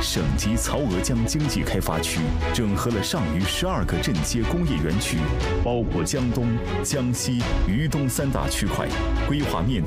省级曹娥江经济开发区整合了上虞12个镇街工业园区，包括江东、江西、渝东3大区块，规划面